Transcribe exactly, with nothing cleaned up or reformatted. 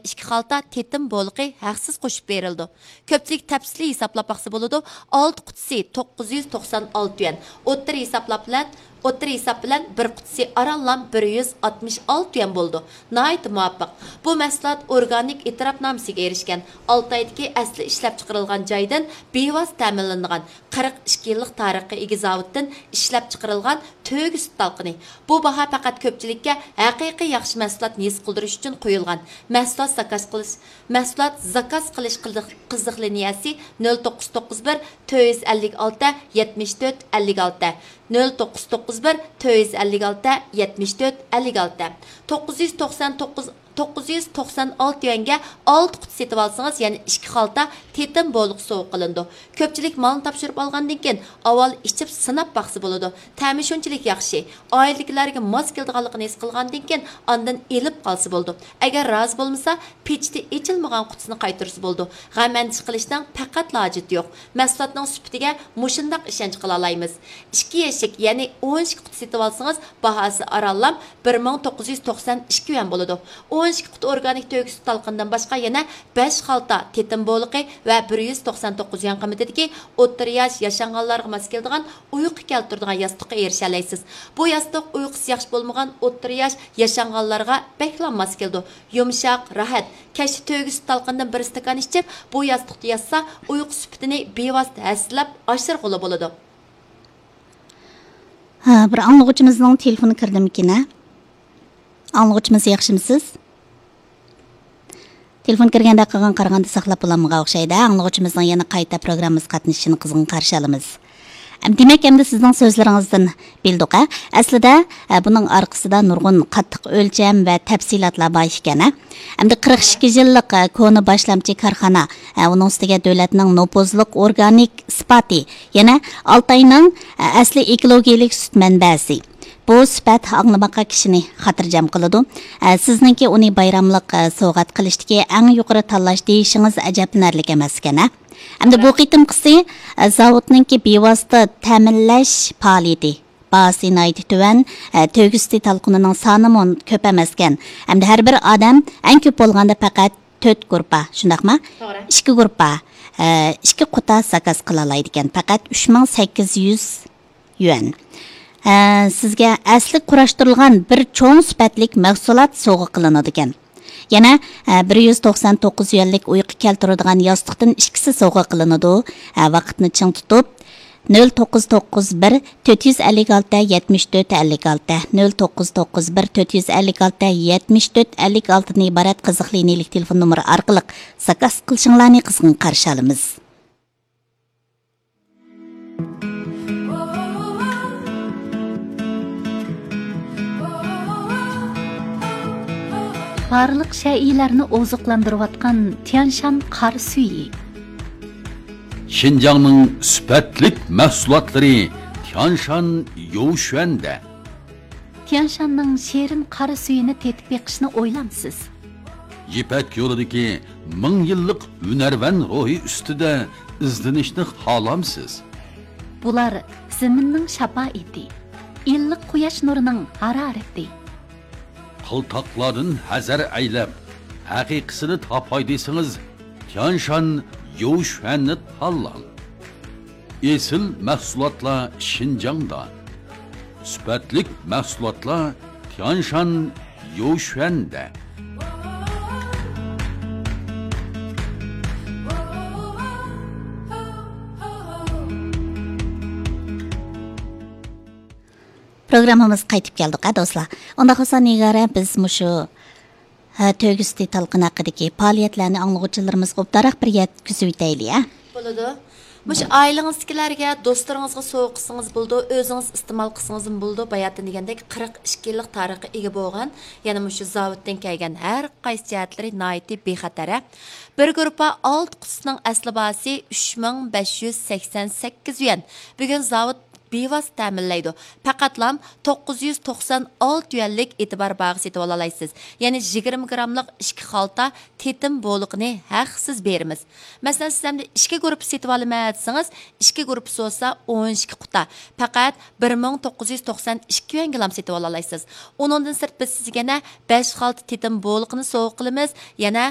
ikki xalta tetim bo'liqi haqsiz qo'shib berildi. Ko'pchilik tafsili hisoblab baqsa bo'ladi. olti qutisi to'qqiz yuz to'qson olti yuan. O'ttir hisoblab bilan O'ttir hesap bilan bir qutisi arallam bir yuz oltmish olti yuan bo'ldi. Nayt muvaffaq. Bu mahsulot organik e'tirofnomasiga erishgan. olti oydagi asli ishlab chiqarilgan joydan bevos ta'minlangan qirq ikki yillik tarixga ega zavoddan ishlab chiqarilgan to'g'ri sut talqini. Bu baho faqat ko'pchilikka haqiqiy yaxshi mahsulot his qildirish uchun qo'yilgan. Mahsulot zakaz qilish, mahsulot zakaz qilish qiziq liniyasi nol to'qqiz to'qqiz bir to'rt yuz ellik olti yetmish to'rt ellik olti nol to'qqiz to'qqiz bir to'rt yuz ellik olti yetmish to'rt ellik olti to'qqiz yuz to'qson to'qqiz to'qqiz yuz to'qson olti yuanga olti quti setib olsangiz, ya'ni ikki xalta tetim bo'liq sovuq qilindi. Ko'pchilik malni topshirib olgandan keyin avval ichib sinab baqsa bo'ladi. Ta'mi shunchalik yaxshi. Oilalarga mos keladiganligini his qilgandan keyin ondan elib qolsa bo'ldi. Agar rozi bo'lmasa, pechda echilmagan qutisini qaytarsa bo'ldi. G'am andish qilishdan faqat lojit yo'q. Mahsulotning sifatiga mushundaq ishonch qila olamiz. ikki yashik, ya'ni o'n ikki quti setib olsangiz, bahosi arallam bir ming to'qqiz yuz to'qson ikki yuan bo'ladi. o'n ikki quti organik to'g'ri sut talqinidan boshqa yana besh xalta tetim bo'liqi va bir yuz to'qson to'qqiz yuan qiymatidagi o'ttir yosh yashanganlarga mos keladigan uyqu keltiradigan yostiqqa erisha olasiz. Bu yostiq uyqusi yaxshi bo'lmagan o'ttir yosh yashanganlarga beklan mos keldi. Yumshoq, rahat. Kashfi to'g'ri sut talqinidan bir stakan ichib, bu yostiqni yassa uyqu sifatini bevosita haslab oshirg'ili bo'ladi. Ha, bir anglag'uchimizning telefoni kirdimikin, ha? Anglag'uchimiz yaxshimisiz? Telefon kirganda qilgan qaraganda saqlab bo'lamıga o'xshaydi. Anglag'uchimizning yana qayta programmamiz qatnashishini qizg'in qarshi olamiz. Demak, endi sizning so'zlaringizdan bildik. Aslida buning orqasida nurg'un qattiq o'lcham va tafsilotlar bor ekan. Endi qirq ikki yillik koni boshlamchi korxona, uning ustiga davlatning nopozliq organik sifati, yana Oltoyning asli ekologik sut manbasi. Bu sifat anglamoqqa kishini xotirjam qiladi. Sizningki uni bayramlik sovg'at qilishdagi eng yuqori tanlash deyishingiz ajablanarli emas ekan. Hamda bu qitimqisi zavodninki bevosita ta'minlash faoliyati bahasi naydi tuvan to'g'risti talqinining soni mon ko'p emas ekan. Hamda har bir odam eng ko'p bo'lganda faqat to'rt gruppa, shundaqmi? To'g'ri. ikki gruppa, ikki quta zakaz qila oladi ekan. Faqat uch ming sakkiz yuz yuan. Sizga asli qurashtirilgan bir cho'ng sifatlik mahsulot sovg'a qilinadi ekan. Yana bir yuz to'qson to'qqiz yuanlik uyqu keltiradigan yostiqdan ikkisi sovg'a qilinadi. Vaqtni ching tutib nol to'qqiz to'qqiz bir to'rt yuz ellik olti yetmish to'rt ellik olti nol to'qqiz to'qqiz bir to'rt yuz ellik olti yetmish to'rt ellik olti ni iborat qiziq liniyalik telefon nomeri orqali zakaz qilishinglarni qizg'in qarshi olamiz. Barliq şəilərni ozuqlandırıyatqan Tianshan qar suyu. Şinjanның süpetlik mahsulotları Tianshan Yoşuan'da. Tianshanның şerin qar suyunu tetib beqishni o'ylamsiz. Yipek yo'lidagi ming yillik hunarvan ruhi ustida izlanishni xohlamsiz. Bular zaminning shafoati, illiq quyosh nurining harorati. Qıltaqlardan hazar aylab, haqiqisini tapay deysiniz, Tianshan Yoşuan'ni tanlang. Esil mahsulotlar Şinjangda. Süpetlik mahsulotlar Tianshan Yoşuan'da. Programmamiz qaytib keldik, do'stlar. Unda bo'lsa Nigara biz mushu to'g'risti talqin haqidagi faoliyatlarni anglag'uchilarimizga obdaroq bir yetkazib o'taylik, ha? Bo'ladi. Mush oilangizdagilarga, do'stlaringizga sovg'a qilsangiz bo'ldi, o'zingiz iste'mol qilsangiz bo'ldi. Bayatda degandek qirq ikki yillik tarixga ega bo'lgan, yana mushu zavoddan kelgan har qaysi jihatlari nihoyatda bexatar. Bir gruppa olti qutisining asli bahosi uch ming besh yuz sakson sakkiz yuan. Bugun zavod bevos ta'minlaydi. Faqatlam to'qqiz yuz to'qson olti yuanlik e'tibor bag'i setib olasizsiz. Ya'ni yigirma grammlik ikki xalta tetim bo'liqni haqsiz beramiz. Masalan, siz hamda ikki guruh setib olaman desangiz, ikki guruh bo'lsa o'n ikki quta. Faqat bir ming to'qqiz yuz to'qson ikki yuan gilam setib olasiz. Uningdan sirt biz sizga yana besh xalta tetim bo'liqni sovg'a qilamiz. Yana